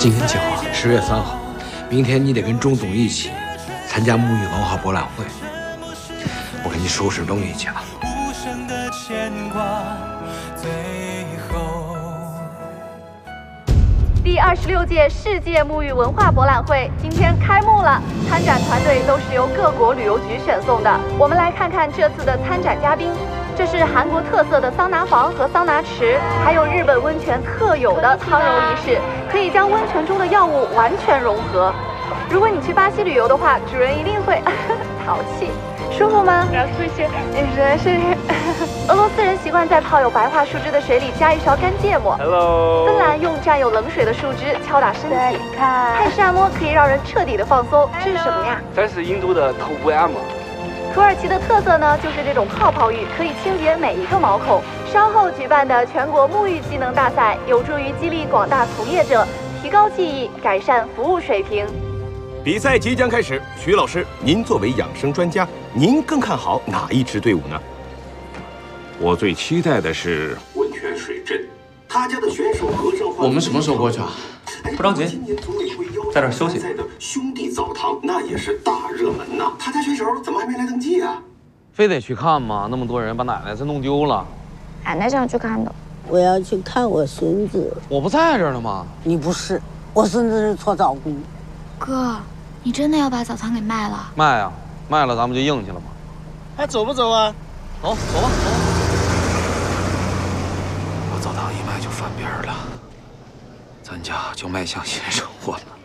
今天几号？10月3号。明天你得跟钟总一起参加沐浴文化博览会。我给你收拾东西去了。 第26届世界沐浴文化博览会今天开幕了，参展团队都是由各国旅游局选送的。我们来看看这次的参展嘉宾，这是韩国特色的桑拿房和桑拿池，还有日本温泉特有的汤柔仪式，可以将温泉中的药物完全融合。如果你去巴西旅游的话，主人一定会淘气。舒服吗？谢谢。是。俄罗斯人习惯在泡有白桦树枝的水里加一勺干芥末。 Hello。 芬兰用蘸有冷水的树枝敲打身体。泰式按摩可以让人彻底的放松。这是什么呀？ 这是印度的头部按摩。 土耳其的特色呢，就是这种泡泡浴，可以清洁每一个毛孔。稍后举办的全国沐浴技能大赛，有助于激励广大从业者提高技艺，改善服务水平。 比赛即将开始，徐老师，您作为养生专家，您更看好哪一支队伍呢？ 我最期待的是温泉水镇，他家的选手和尚。 我们什么时候过去啊？不着急，在这儿休息。 兄弟澡堂那也是大热门呐，他家选手怎么还没来登记啊？ 非得去看吗？那么多人把奶奶再弄丢了。 奶奶想去看的。 我要去看我孙子。 我不在这儿呢吗？ 你不是，我孙子是搓澡工。 哥，你真的要把澡堂给卖了？ 卖啊，卖了咱们就硬气了嘛。 还走不走啊？ 走吧，走吧。 把澡堂一卖就翻篇了，咱家就迈向新生活了。